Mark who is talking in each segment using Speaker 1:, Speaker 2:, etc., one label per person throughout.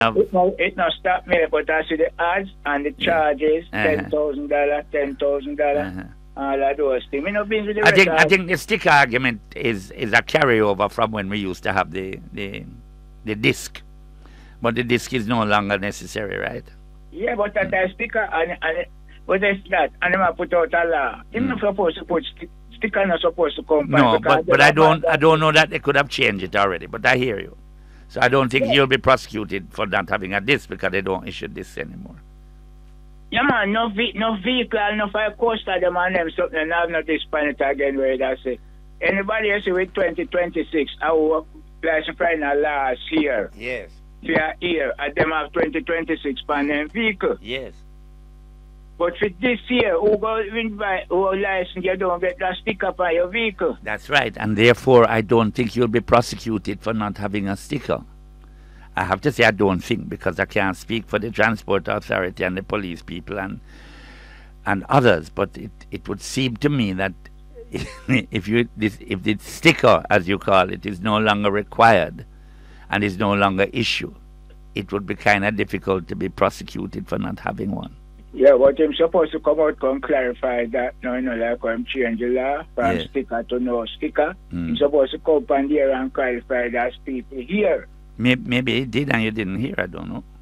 Speaker 1: have.
Speaker 2: It not stop me, but I see the ads and the charges, $10,000, $10,000, all of those things. Me no been with the
Speaker 1: I think the sticker argument is a carryover from when we used to have the disc, but the disc is no longer necessary, right?
Speaker 2: Yeah, but that the sticker and what is that? And them put out a law. They're not supposed to put sticker. Not supposed to come.
Speaker 1: No, but I don't know that they could have changed it already. But I hear you. So I don't think you'll be prosecuted for not having a disc because they don't issue this anymore.
Speaker 2: Yeah, man, no vehicle, no fire coaster, them and them something, and have no disc on it again, where that's it. Anybody else with 2026, our license final last year.
Speaker 1: Yes.
Speaker 2: For year, and them have 2026 on them vehicle.
Speaker 1: Yes.
Speaker 2: But for this year, who go win by who license, you don't get that sticker on your vehicle.
Speaker 1: That's right, and therefore I don't think you'll be prosecuted for not having a sticker. I have to say I don't think, because I can't speak for the Transport Authority and the police people and others, but it would seem to me that if the sticker, as you call it, is no longer required and is no longer issued, it would be kind of difficult to be prosecuted for not having one.
Speaker 2: Yeah, but I'm supposed to come out and clarify that. No, like I'm change the law from sticker to no sticker. I'm supposed to come on there and clarify that people here.
Speaker 1: Maybe he did and you didn't hear. I don't know.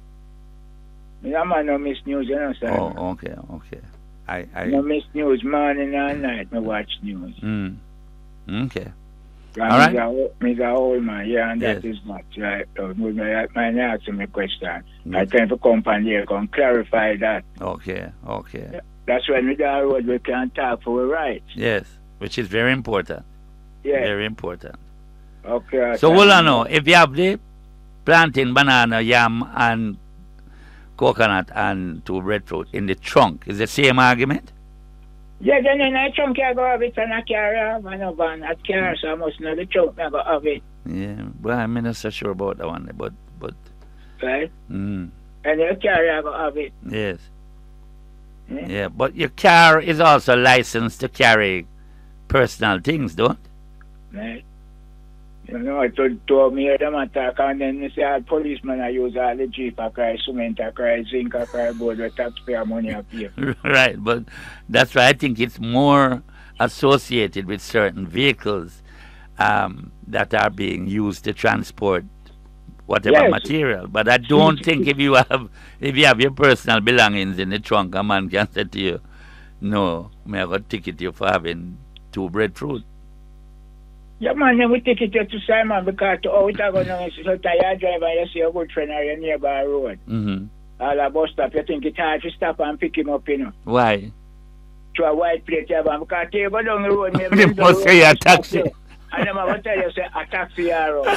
Speaker 2: Yeah, man, no miss news, you know, sir.
Speaker 1: Oh, okay. I
Speaker 2: no miss news morning and night. I watch news.
Speaker 1: Okay.
Speaker 2: All right. Me's a old man, yeah, and that is much right. My asking me question. I trying to come on here and clarify that.
Speaker 1: Okay.
Speaker 2: Yeah, that's when we down road we can talk for our rights.
Speaker 1: Yes, which is very important.
Speaker 2: Yeah.
Speaker 1: Very important.
Speaker 2: Okay.
Speaker 1: So what I know, if you have the plantain, banana, yam, and coconut and two breadfruit in the trunk, is the same argument?
Speaker 2: Yeah, then in the trunk I go have it and I carry off and a van at car, so I must know the trunk I go have it.
Speaker 1: Yeah, well, I'm not so sure about that one, but
Speaker 2: right? And your car I go have it.
Speaker 1: Yes. Yeah, but your car is also licensed to carry personal things, don't it?
Speaker 2: Right. You know, I told me them attack, and then you see all policemen I use all the jeep, I cry cement, I cry zinc, I cry board, the taxpayer money up here.
Speaker 1: Right, but that's why I think it's more associated with certain vehicles that are being used to transport whatever material. But I don't think if you have your personal belongings in the trunk, a man can say to you, no, may I go ticket you for having two breadfruit.
Speaker 2: Yeah, man, then we take it to Simon because we talk about so tired driver, you see a good friend on your nearby road. All a bus stop, you think it's hard to stop and pick him up, you know.
Speaker 1: Why?
Speaker 2: To a white plate, because you go down the road,
Speaker 1: they must say a taxi.
Speaker 2: And I'm going to tell you, say a taxi arrow.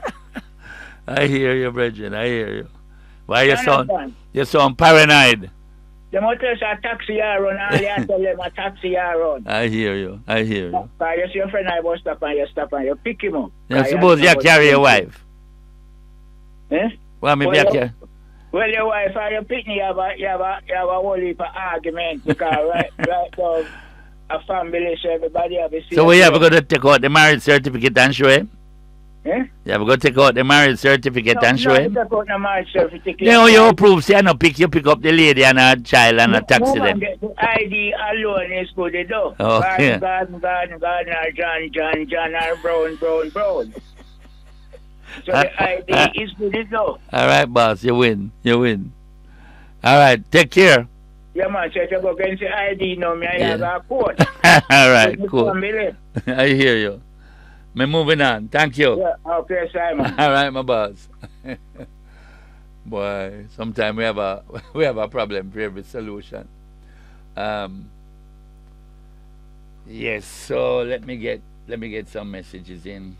Speaker 1: I hear you, Bridget, I hear you. Why you sound paranoid?
Speaker 2: The motor is a taxi run, and you tell them a taxi run.
Speaker 1: I hear you.
Speaker 2: Because you see your friend I bus stop and you pick him up.
Speaker 1: Yeah, suppose you carry your wife. Well, maybe
Speaker 2: well, your wife or your pick me, you have a whole heap of argument because right now, a family, so everybody have a
Speaker 1: So we ever going to take out the marriage certificate and show him?
Speaker 2: Yeah,
Speaker 1: we're going to take out the marriage certificate and show him.
Speaker 2: Take out the marriage certificate.
Speaker 1: You prove, say, you pick up the lady and her child and a taxi them.
Speaker 2: The ID alone is good, though.
Speaker 1: Okay.
Speaker 2: Gardner, John, or Brown. So the ID is good, though.
Speaker 1: All right, boss, you win. All right, take care.
Speaker 2: Yeah, man, so if you go against the ID, no, I have a court.
Speaker 1: All right, cool. I hear you. Me moving on. Thank you.
Speaker 2: Yeah, okay, Simon.
Speaker 1: All right, my boss. Boy, sometimes we have a problem for every solution. Yes. So let me get some messages in.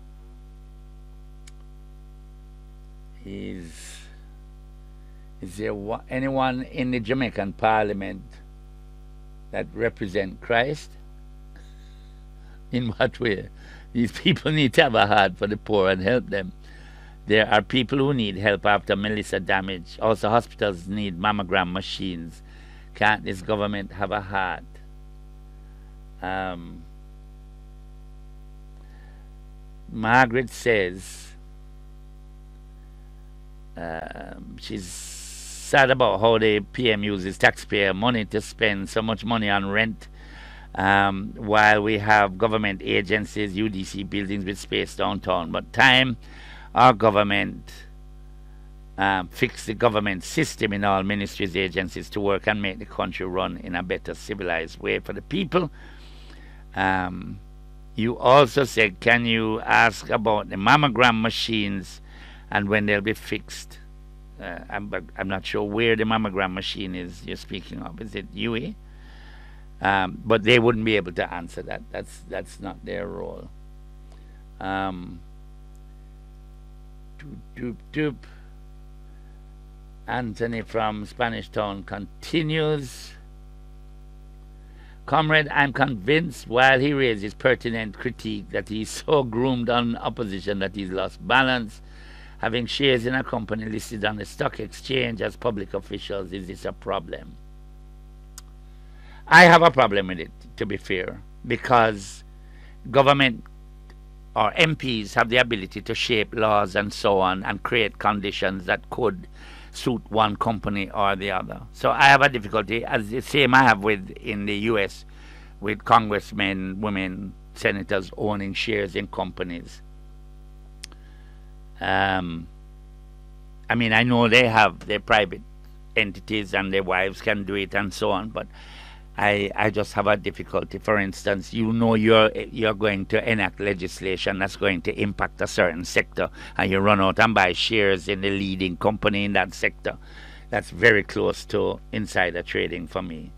Speaker 1: Is there anyone in the Jamaican Parliament that represent Christ? In what way? These people need to have a heart for the poor and help them. There are people who need help after Melissa damage. Also, hospitals need mammogram machines. Can't this government have a heart? Margaret says, she's sad about how the PM uses taxpayer money to spend so much money on rent, while we have government agencies, UDC buildings with space downtown. But time our government fix the government system in all ministries, agencies to work and make the country run in a better civilized way for the people. You also said, can you ask about the mammogram machines and when they'll be fixed? I'm not sure where the mammogram machine is you're speaking of. Is it UAE? But they wouldn't be able to answer that. That's not their role. Anthony from Spanish Town continues. Comrade, I'm convinced while he raises pertinent critique that he's so groomed on opposition that he's lost balance. Having shares in a company listed on the stock exchange as public officials, is this a problem? I have a problem with it, to be fair, because government or MPs have the ability to shape laws and so on and create conditions that could suit one company or the other. So I have a difficulty, as the same I have with in the US, with congressmen, women, senators owning shares in companies. I mean, I know they have their private entities and their wives can do it and so on, but I just have a difficulty. For instance, you know you're going to enact legislation that's going to impact a certain sector, and you run out and buy shares in the leading company in that sector. That's very close to insider trading for me.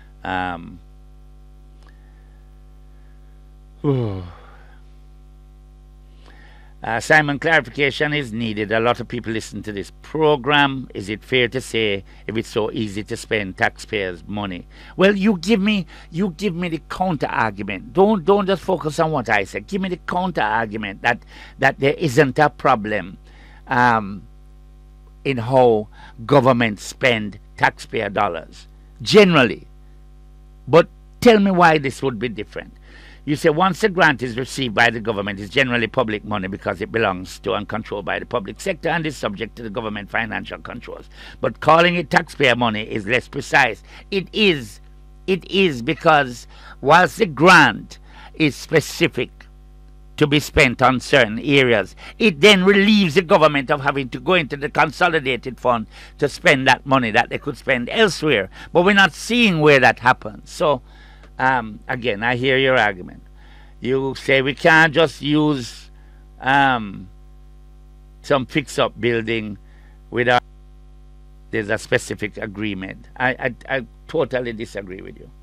Speaker 1: Simon, clarification is needed. A lot of people listen to this program. Is it fair to say, if it's so easy to spend taxpayers' money? Well, you give me the counter argument. Don't just focus on what I said. Give me the counter argument that there isn't a problem in how government spend taxpayer dollars generally. But tell me why this would be different. You say once a grant is received by the government, it's generally public money because it belongs to and controlled by the public sector and is subject to the government financial controls. But calling it taxpayer money is less precise. It is because whilst the grant is specific to be spent on certain areas, it then relieves the government of having to go into the consolidated fund to spend that money that they could spend elsewhere. But we're not seeing where that happens. So again, I hear your argument. You say we can't just use some fix-up building without there's a specific agreement. I totally disagree with you.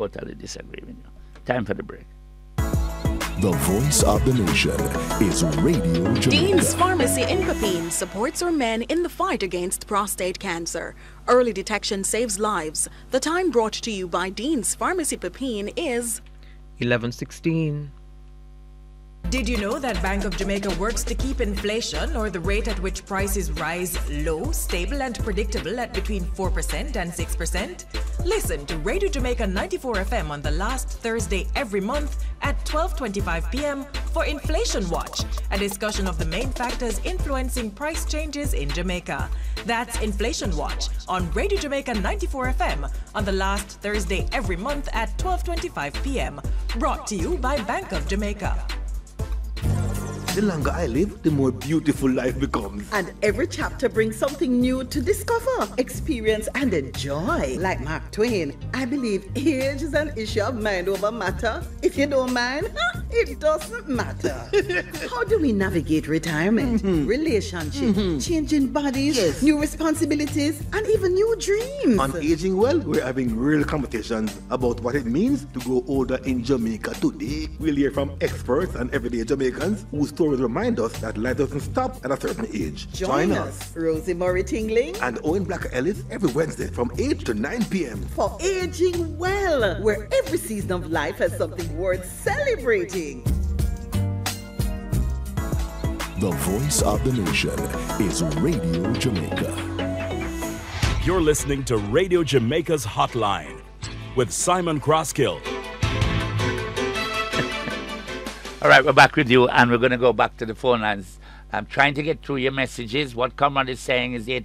Speaker 1: Time for the break.
Speaker 3: The voice of the nation is Radio Jamaica.
Speaker 4: Dean's Pharmacy in Pepin supports our men in the fight against prostate cancer. Early detection saves lives. The time brought to you by Dean's Pharmacy Pepin is
Speaker 5: 11:16.
Speaker 6: Did you know that Bank of Jamaica works to keep inflation, or the rate at which prices rise, low, stable and predictable at between 4% and 6%? Listen to Radio Jamaica 94 FM on the last Thursday every month at 12:25 p.m. for Inflation Watch, a discussion of the main factors influencing price changes in Jamaica. That's Inflation Watch on Radio Jamaica 94 FM on the last Thursday every month at 12:25 p.m. Brought to you by Bank of Jamaica.
Speaker 7: The longer I live, the more beautiful life becomes.
Speaker 8: And every chapter brings something new to discover, experience, and enjoy. Like Mark Twain, I believe age is an issue of mind over matter. If you don't mind, it doesn't matter. How do we navigate retirement, relationships, changing bodies, new responsibilities, and even new dreams?
Speaker 7: On Aging Well, we're having real conversations about what it means to grow older in Jamaica today. We'll hear from experts and everyday Jamaicans whose stories remind us that life doesn't stop at a certain age.
Speaker 8: Join us, Rosie Murray Tingling
Speaker 7: and Owen Blacker Ellis every Wednesday from 8 to 9 p.m.
Speaker 8: for Aging Well, where every season of life has something worth celebrating.
Speaker 3: The voice of the nation is Radio Jamaica.
Speaker 9: You're listening to Radio Jamaica's Hotline with Simon Crosskill.
Speaker 1: All right, we're back with you, and we're going to go back to the phone lines. I'm trying to get through your messages. What Comrade is saying is